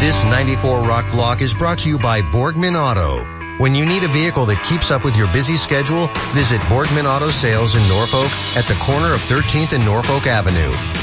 This 94 Rock Block is brought to you by Borgman Auto. When you need a vehicle that keeps up with your busy schedule, visit Borgman Auto Sales in Norfolk at the corner of 13th and Norfolk Avenue.